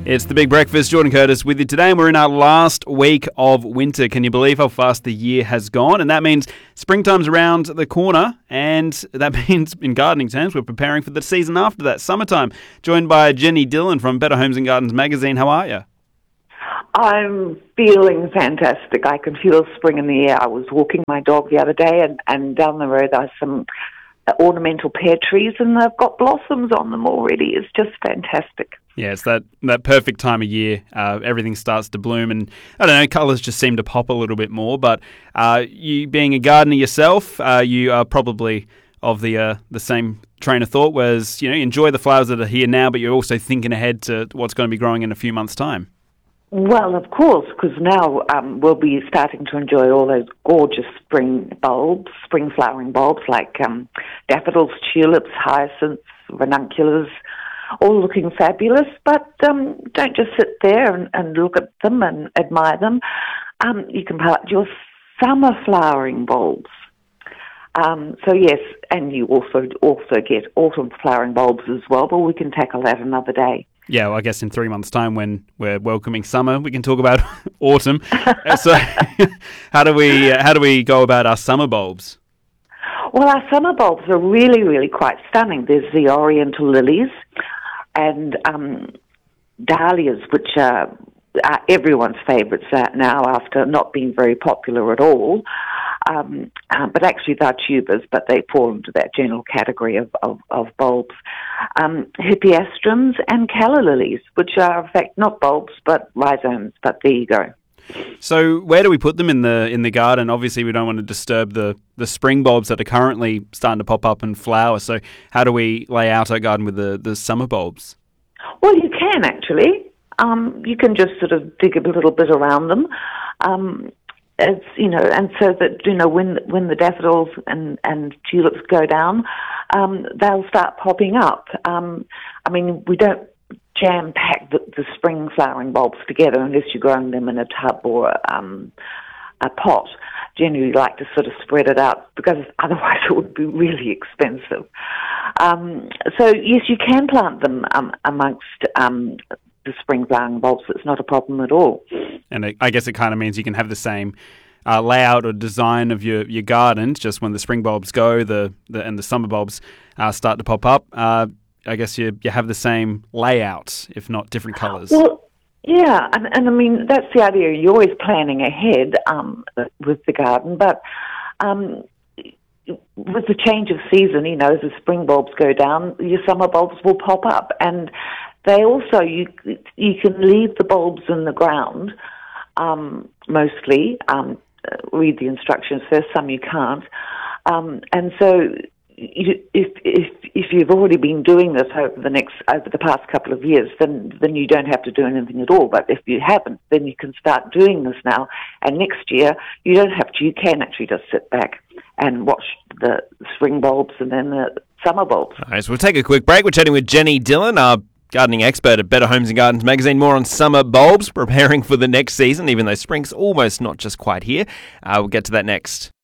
It's The Big Breakfast. Jordan Curtis with you today, and we're in our last week of winter. Can you believe how fast the year has gone? And that means springtime's around the corner, and that means, in gardening terms, we're preparing for the season after that, summertime. Joined by Jenny Dillon from Better Homes and Gardens magazine. How are you? I'm feeling fantastic. I can feel spring in the air. I was walking my dog the other day, and down the road there's some ornamental pear trees, and they've got blossoms on them already. It's just fantastic. Yeah, it's that perfect time of year. Everything starts to bloom, and I don't know, colours just seem to pop a little bit more. But you being a gardener yourself, you are probably of the same train of thought, whereas you enjoy the flowers that are here now, but you're also thinking ahead to what's going to be growing in a few months' time. Well, of course, because now we'll be starting to enjoy all those gorgeous spring flowering bulbs like daffodils, tulips, hyacinths, ranunculus, all looking fabulous. But don't just sit there and look at them and admire them. You can plant your summer flowering bulbs. So yes, and you also get autumn flowering bulbs as well, but we can tackle that another day. Yeah, well, I guess in 3 months' time when we're welcoming summer, we can talk about autumn. So how do we go about our summer bulbs? Well, our summer bulbs are really, really quite stunning. There's the oriental lilies and dahlias, which are everyone's favourites now after not being very popular at all. But actually they're tubers, but they fall into that general category of bulbs. Hippeastrums and calla lilies, which are in fact not bulbs but rhizomes, but there you go. So where do we put them in the garden? Obviously we don't want to disturb the spring bulbs that are currently starting to pop up and flower. So how do we lay out our garden with the summer bulbs? Well, you can actually. You can just sort of dig a little bit around them. It's, and so that, when the daffodils and tulips go down, they'll start popping up. We don't jam-pack the spring flowering bulbs together unless you're growing them in a tub or a pot. Generally like to sort of spread it out because otherwise it would be really expensive. So yes, you can plant them amongst the spring flowering bulbs. It's not a problem at all. And I guess it kind of means you can have the same layout or design of your garden, just when the spring bulbs go, and the summer bulbs start to pop up. I guess you have the same layout, if not different colours. Well, yeah, and that's the idea. You're always planning ahead with the garden, but with the change of season, as the spring bulbs go down, your summer bulbs will pop up, and they also, you can leave the bulbs in the ground, mostly. Read the instructions first, some you can't. And so if you've already been doing this over the past couple of years, then you don't have to do anything at all. But if you haven't, then you can start doing this now. And next year, you don't have to. You can actually just sit back and watch the spring bulbs and then the summer bulbs. All right, so we'll take a quick break. We're chatting with Jenny Dillon, our gardening expert at Better Homes and Gardens magazine. More on summer bulbs, preparing for the next season, even though spring's almost not just quite here. We'll get to that next.